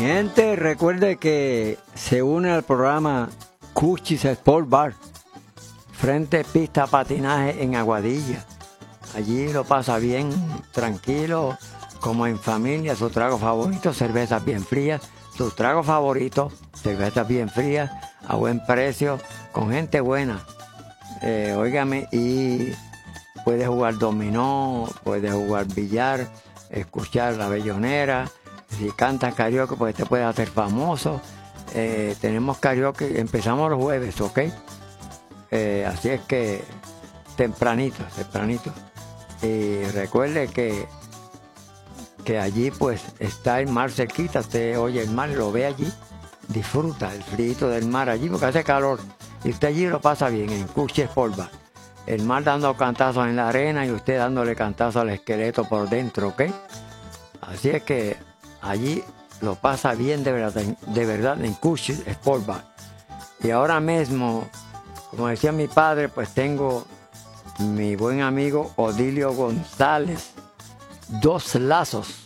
gente, recuerde que se une al programa Cuchis Sport Bar, frente pista patinaje en Aguadilla. Allí lo pasa bien, tranquilo, como en familia, su trago favorito, cervezas bien frías, su trago favorito, cervezas bien frías, a buen precio, con gente buena. Óigame, y puede jugar dominó, puede jugar billar, escuchar la bellonera. Si cantas karaoke, pues te puedes hacer famoso. Tenemos karaoke, empezamos los jueves, ¿ok? Así es que tempranito. Y recuerde que allí pues está el mar cerquita, usted oye el mar, lo ve allí, disfruta el frío del mar allí porque hace calor. Y usted allí lo pasa bien en Cuchis Sport Bar. El mar dando cantazos en la arena y usted dándole cantazos al esqueleto por dentro, ¿ok? Así es que allí lo pasa bien de verdad en Cuchis Sport Bar. Y ahora mismo, como decía mi padre, pues tengo mi buen amigo Odilio González, Dos Lazos.